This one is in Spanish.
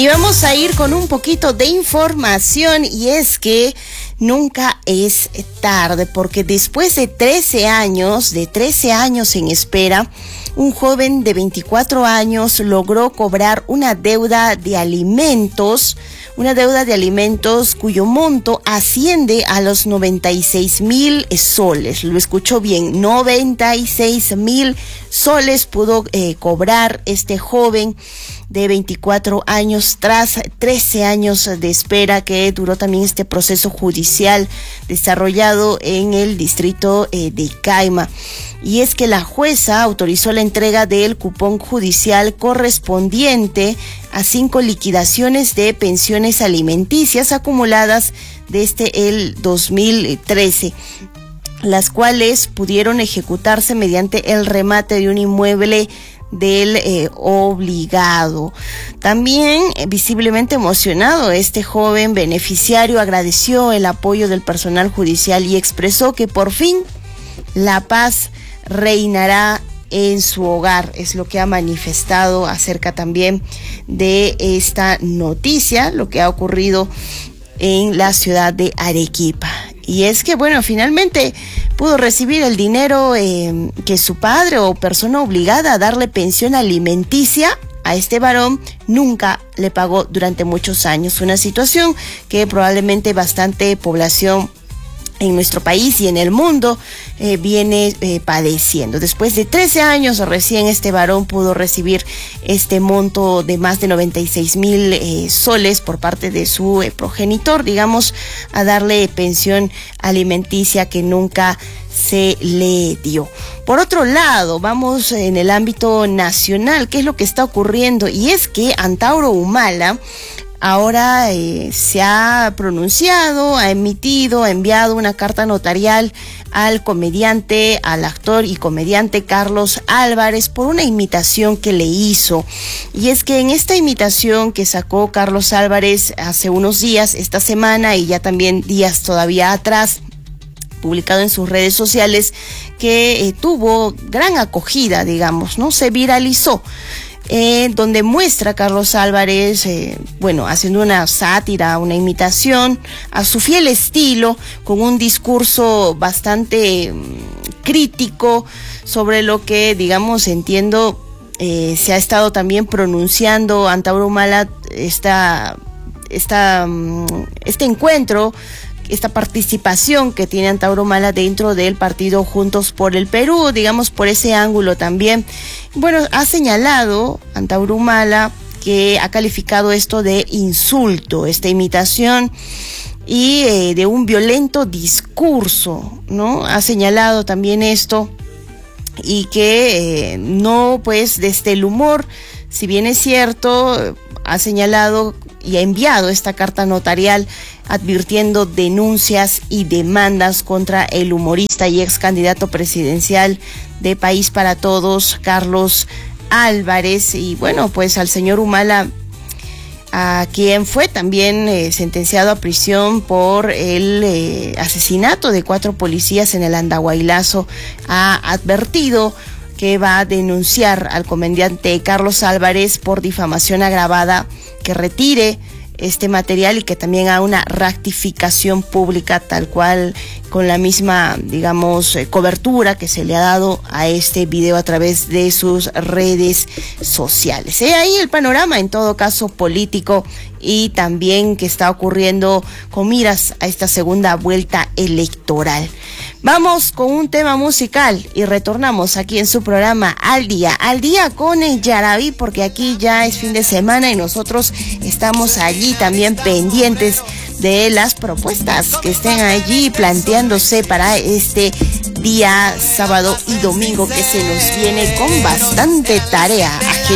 Y vamos a ir con un poquito de información, y es que nunca es tarde, porque después de 13 años en espera, un joven de 24 años logró cobrar una deuda de alimentos cuyo monto asciende a los 96,000 soles. Lo escuchó bien, 96,000 soles pudo cobrar este joven de 24 años tras 13 años de espera que duró también este proceso judicial desarrollado en el distrito de Caima. Y es que la jueza autorizó la entrega del cupón judicial correspondiente a 5 liquidaciones de pensiones alimenticias acumuladas desde el 2013. Las cuales pudieron ejecutarse mediante el remate de un inmueble del obligado. También visiblemente emocionado, este joven beneficiario agradeció el apoyo del personal judicial y expresó que por fin la paz reinará en su hogar. Es lo que ha manifestado acerca también de esta noticia, lo que ha ocurrido en la ciudad de Arequipa. Y es que, bueno, finalmente pudo recibir el dinero que su padre o persona obligada a darle pensión alimenticia a este varón nunca le pagó durante muchos años. Una situación que probablemente bastante población en nuestro país y en el mundo viene padeciendo. Después de 13 años recién este varón pudo recibir este monto de más de 96,000 soles por parte de su progenitor, digamos, a darle pensión alimenticia que nunca se le dio. Por otro lado, vamos en el ámbito nacional, ¿qué es lo que está ocurriendo? Y es que Antauro Humala ahora se ha pronunciado, ha enviado una carta notarial al comediante, al actor y comediante Carlos Álvarez por una imitación que le hizo. Y es que en esta imitación que sacó Carlos Álvarez hace unos días, esta semana y ya también días todavía atrás, publicado en sus redes sociales, que tuvo gran acogida, digamos, ¿no? Se viralizó. Donde muestra a Carlos Álvarez, haciendo una sátira, una imitación a su fiel estilo, con un discurso bastante crítico sobre lo que, digamos, entiendo, se ha estado también pronunciando Antauro Humala, este encuentro, esta participación que tiene Antauro Humala dentro del partido Juntos por el Perú, digamos, por ese ángulo también. Bueno, ha señalado Antauro Humala que ha calificado esto de insulto, esta imitación, y de un violento discurso, ¿no? Ha señalado también esto, y que no, pues, desde el humor, si bien es cierto, ha señalado y ha enviado esta carta notarial advirtiendo denuncias y demandas contra el humorista y ex candidato presidencial de País para Todos, Carlos Álvarez. Y bueno, pues al señor Humala, a quien fue también sentenciado a prisión por el asesinato de 4 policías en el Andahuaylazo, ha advertido que va a denunciar al comediante Carlos Álvarez por difamación agravada, que retire este material y que también haga una rectificación pública tal cual, con la misma, digamos, cobertura que se le ha dado a este video a través de sus redes sociales. Ahí el panorama, en todo caso, político, y también que está ocurriendo con miras a esta segunda vuelta electoral. Vamos con un tema musical y retornamos aquí en su programa Al Día con el Yaraví, porque aquí ya es fin de semana y nosotros estamos allí también pendientes de las propuestas que estén allí planteándose para este día sábado y domingo, que se nos viene con bastante tarea.